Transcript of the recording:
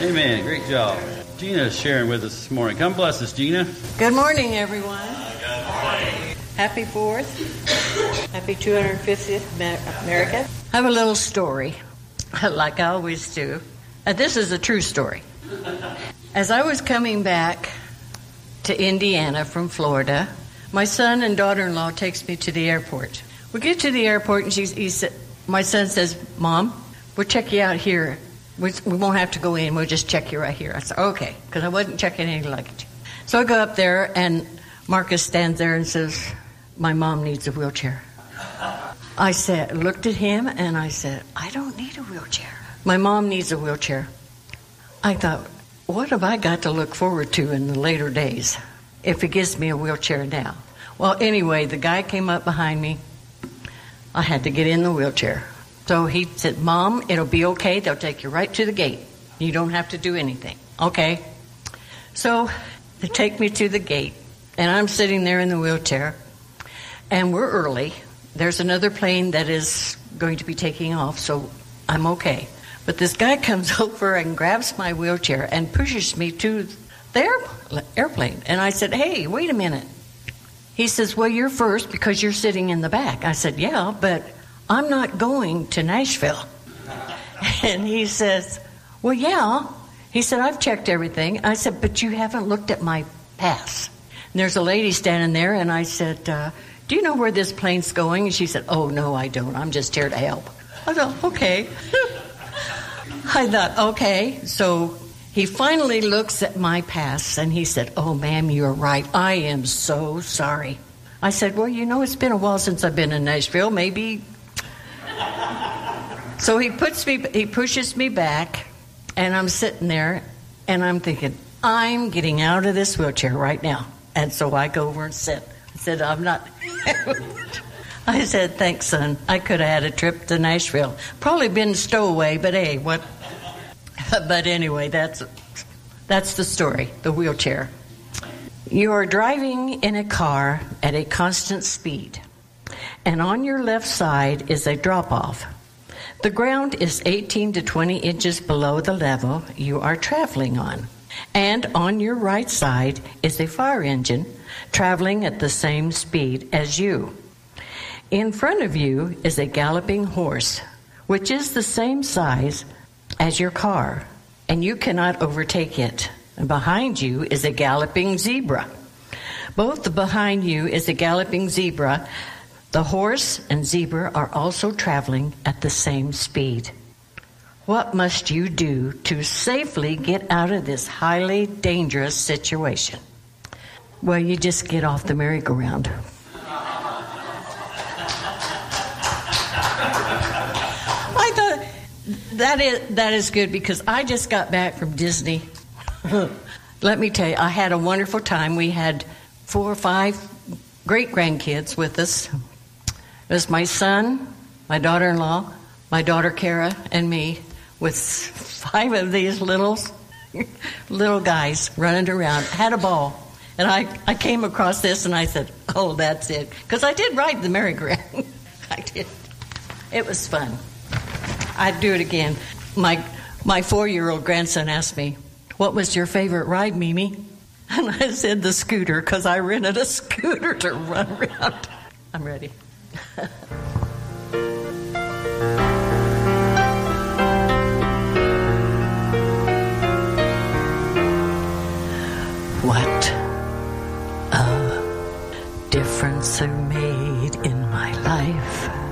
Amen. Great job. Gina is sharing with us this morning. Come bless us, Gina. Good morning, everyone. Good morning. Happy 4th. Happy 250th America. I have a little story, like I always do. This is a true story. As I was coming back to Indiana from Florida, my son and daughter-in-law takes me to the airport. We get to the airport, and my son says, "Mom, we'll check you out here. We won't have to go in. We'll just check you right here." I said, "Okay," because I wasn't checking any luggage. So I go up there, and Marcus stands there and says, "My mom needs a wheelchair." I looked at him, and I said, "I don't need a wheelchair. My mom needs a wheelchair." I thought, what have I got to look forward to in the later days if he gives me a wheelchair now? Well, anyway, the guy came up behind me. I had to get in the wheelchair. So he said, "Mom, it'll be okay. They'll take you right to the gate. You don't have to do anything." Okay. So they take me to the gate, and I'm sitting there in the wheelchair, and we're early. There's another plane that is going to be taking off, so I'm okay. But this guy comes over and grabs my wheelchair and pushes me to the airplane. And I said, "Hey, wait a minute." He says, "Well, you're first because you're sitting in the back." I said, "Yeah, but I'm not going to Nashville." And he says, "Well, yeah." He said, "I've checked everything." I said, "But you haven't looked at my pass." And there's a lady standing there, and I said, "Do you know where this plane's going?" And she said, "Oh, no, I don't. I'm just here to help." I thought, okay. I thought, okay. So he finally looks at my pass, and he said, "Oh, ma'am, you're right. I am so sorry." I said, "Well, it's been a while since I've been in Nashville. Maybe." So he pushes me back, and I'm sitting there, and I'm thinking, I'm getting out of this wheelchair right now. And so I go over and sit. I said, "I'm not." I said, "Thanks, son. I could have had a trip to Nashville. Probably been stowaway, but hey, what?" But anyway, that's the story, the wheelchair. You are driving in a car at a constant speed, and on your left side is a drop-off. The ground is 18 to 20 inches below the level you are traveling on, and on your right side is a fire engine traveling at the same speed as you. In front of you is a galloping horse, which is the same size as your car, and you cannot overtake it. And behind you is a galloping zebra. Both behind you is a galloping zebra. The horse and zebra are also traveling at the same speed. What must you do to safely get out of this highly dangerous situation? Well, you just get off the merry-go-round. I thought that is good because I just got back from Disney. Let me tell you, I had a wonderful time. We had 4 or 5 great-grandkids with us. It was my son, my daughter-in-law, my daughter Kara, and me with 5 of these little guys running around. Had a ball. And I came across this and I said, "Oh, that's it." Because I did ride the merry-go-round. I did. It was fun. I'd do it again. My 4-year-old grandson asked me, "What was your favorite ride, Mimi?" And I said the scooter because I rented a scooter to run around. I'm ready. What a difference it made in my life